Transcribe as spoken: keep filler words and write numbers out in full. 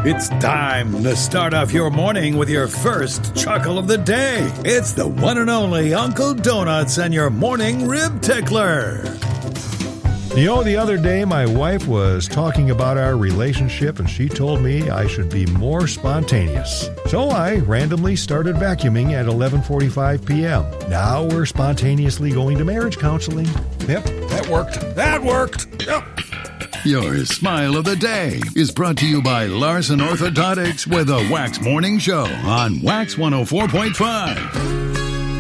It's time to start off your morning with your first chuckle of the day. It's the one and only Uncle Donuts and your morning rib tickler. You know, the other day my wife was talking about our relationship and she told me I should be more spontaneous. So I randomly started vacuuming at eleven forty-five p.m. Now we're spontaneously going to marriage counseling. Yep, that worked. That worked. Yep. Your smile of the day is brought to you by Larson Orthodontics with a Wax Morning Show on Wax one oh four point five.